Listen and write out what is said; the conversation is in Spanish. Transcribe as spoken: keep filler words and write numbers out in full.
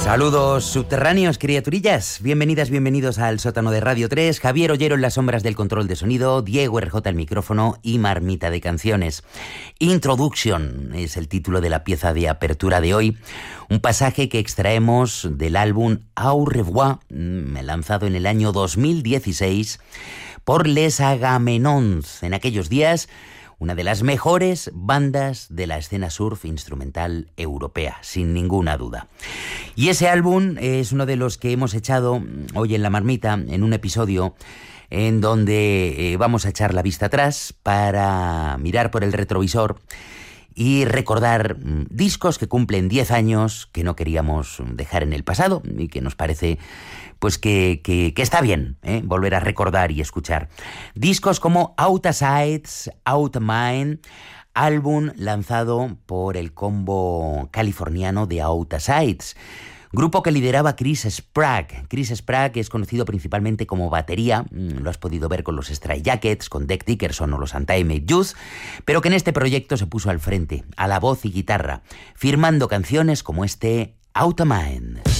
Saludos subterráneos, criaturillas. Bienvenidas, bienvenidos al sótano de Radio tres. Javier Ollero en las sombras del control de sonido, Diego R J al micrófono y Marmita de canciones. Introduction es el título de la pieza de apertura de hoy. Un pasaje que extraemos del álbum Au revoir, lanzado en el año dos mil dieciséis por Les Agamemnons. En aquellos días, una de las mejores bandas de la escena surf instrumental europea, sin ninguna duda. Y ese álbum es uno de los que hemos echado hoy en La Marmita, en un episodio en donde eh, vamos a echar la vista atrás para mirar por el retrovisor y recordar mm, discos que cumplen diez años que no queríamos dejar en el pasado y que nos parece pues que, que, que está bien ¿eh? volver a recordar y escuchar. Discos como Outasides, Out Mine, álbum lanzado por el combo californiano de Outasides, grupo que lideraba Chris Sprague. Chris Sprague es conocido principalmente como batería, lo has podido ver con los Stray Jackets, con Dec Dickerson o los Untimely Youth, pero que en este proyecto se puso al frente, a la voz y guitarra, firmando canciones como este Out Mine.